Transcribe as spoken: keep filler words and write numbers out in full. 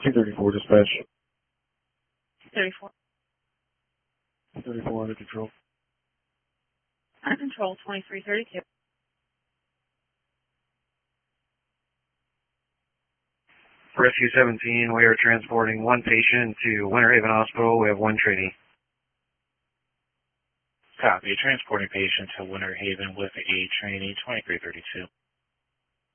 two thirty-four dispatch. thirty-four. thirty-four under control. Under control, twenty-three thirty-two. Rescue seventeen, we are transporting one patient to Winter Haven Hospital. We have one trainee. Copy. Transporting patient to Winter Haven with a trainee, twenty-three thirty-two.